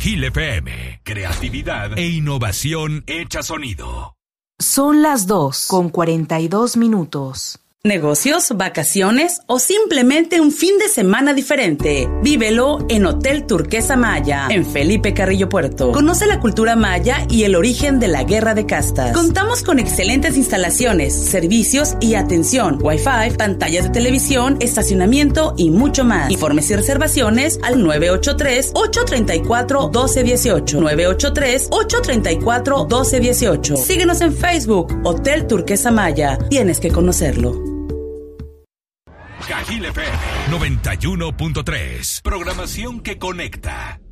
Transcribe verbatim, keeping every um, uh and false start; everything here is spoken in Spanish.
Cajil F M. Creatividad e innovación hecha sonido. Son las dos con cuarenta y dos minutos. Negocios, vacaciones o simplemente un fin de semana diferente. Vívelo en Hotel Turquesa Maya, en Felipe Carrillo Puerto. Conoce la cultura maya y el origen de la guerra de castas. Contamos con excelentes instalaciones, servicios y atención, Wi-Fi, pantallas de televisión, estacionamiento y mucho más. Informes y reservaciones al nueve ocho tres, ocho tres cuatro, uno dos uno ocho. nueve ocho tres, ocho tres cuatro, uno dos uno ocho. Síguenos en Facebook, Hotel Turquesa Maya. Tienes que conocerlo. Cajil F M noventa y uno punto tres. Programación que conecta.